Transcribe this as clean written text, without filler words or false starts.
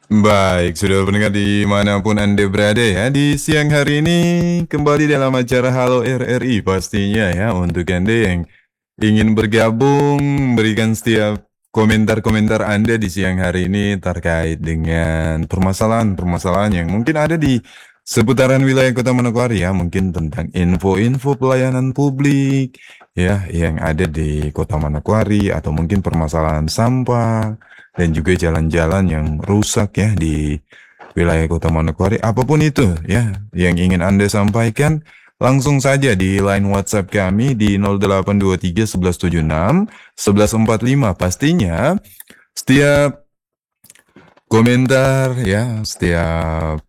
Baik, sudah pendengar dimanapun Anda berada ya, di siang hari ini kembali dalam acara Halo RRI pastinya ya, untuk Anda yang ingin bergabung, berikan setiap komentar-komentar Anda di siang hari ini terkait dengan permasalahan-permasalahan yang mungkin ada di seputaran wilayah Kota Manokwari ya, mungkin tentang info-info pelayanan publik ya yang ada di Kota Manokwari atau mungkin permasalahan sampah dan juga jalan-jalan yang rusak ya di wilayah Kota Manokwari. Apapun itu ya yang ingin Anda sampaikan, langsung saja di line WhatsApp kami di 0823 1176 1145. Pastinya setiap komentar ya, setiap